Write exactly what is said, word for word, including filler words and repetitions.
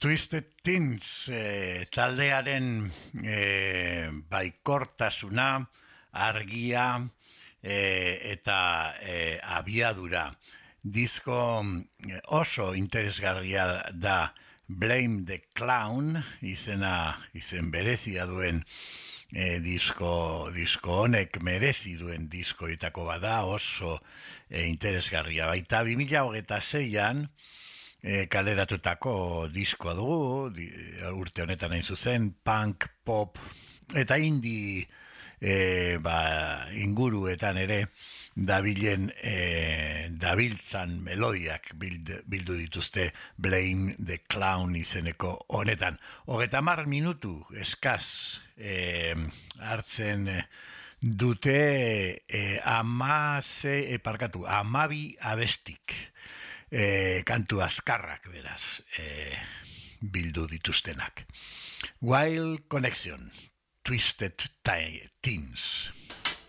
Twisted Teens eh, taldearen eh, baikortasuna, argia eh, eta eh, abiadura. Disko eh, oso interesgarria da. Blame the Clown, izena, izen berezia duen e, disko, disko honek merezi duen diskoetako bada, oso e, interesgarria. Baita bi mila hogeita seian e, kaleratutako diskoa dugu, di, urte honetan hain zuzen, punk, pop, eta indie e, ba, inguruetan ere, dabilen e, dabiltzan melodiak bild, bildu dituzte Blame the Clown izeneko honetan. Hogeta mar minutu eskaz e, hartzen dute e, amaze, e, parkatu, amabi abestik e, kantu azkarrak beraz e, bildu dituztenak. Wild Connection, Twisted Teens.